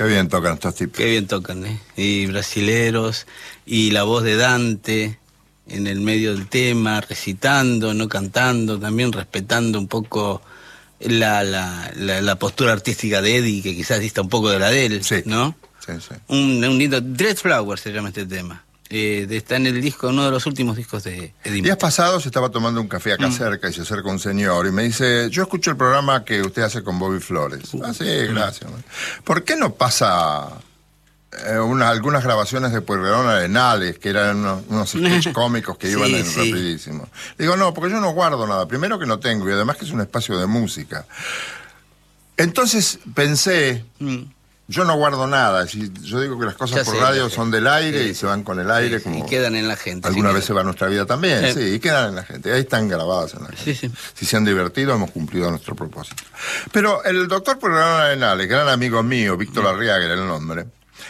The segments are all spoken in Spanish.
Qué bien tocan estos tipos. Qué bien tocan, ¿eh? Y brasileros, y la voz de Dante en el medio del tema, recitando, no cantando, también respetando un poco la postura artística de Eddie, que quizás dista un poco de la de él, Sí. ¿no? Sí, sí. Un lindo... Dread Flower se llama este tema. Está en el disco, uno de los últimos discos de Eddie. Días pasados estaba tomando un café acá cerca y se acerca un señor y me dice, yo escucho el programa que usted hace con Bobby Flores. Ah, sí, gracias. ¿Por qué no pasa algunas grabaciones de Pueyrredón Arenales, que eran unos sketch cómicos que iban rapidísimo? Digo, no, porque yo no guardo nada. Primero que no tengo y además que es un espacio de música. Entonces pensé... Yo no guardo nada, yo digo que las cosas por radio son del aire y se van con el aire. Como y quedan en la gente. Alguna vez se va nuestra vida también, y quedan en la gente. Ahí están grabadas en la gente. Si se han divertido, hemos cumplido nuestro propósito. Pero el doctor Pueyrredón Arenales, gran amigo mío, Víctor Arriaga era el nombre.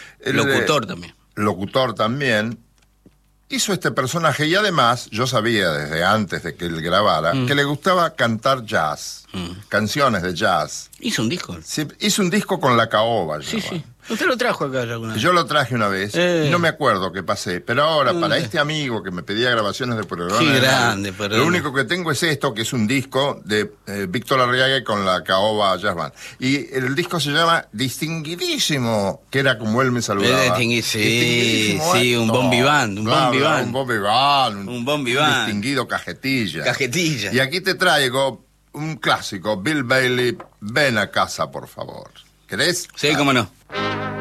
Locutor también. Hizo este personaje y además, yo sabía desde antes de que él grabara, que le gustaba cantar jazz, canciones de jazz. ¿Hizo un disco? Sí, hizo un disco con La Caoba. Sí. ¿Usted lo trajo acá alguna vez? Yo lo traje una vez, y no me acuerdo qué pasé, pero ahora para este amigo que me pedía grabaciones de Pueyrredón, lo único que tengo es esto, que es un disco de Víctor Arriaga con La Caoba Jazz Band. Y el disco se llama Distinguidísimo, que era como él me saludaba. Sí, un bon vivant, un bon vivant, distinguido cajetilla. Y aquí te traigo un clásico, Bill Bailey, Ven a casa, por favor. ¿Querés? Sí, cómo no.